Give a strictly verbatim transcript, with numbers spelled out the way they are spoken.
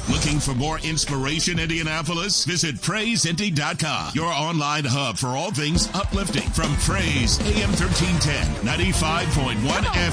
Looking for more inspiration, Indianapolis? Visit praise indy dot com, your online hub for all things uplifting. From Praise A M thirteen ten, ninety-five point one F M.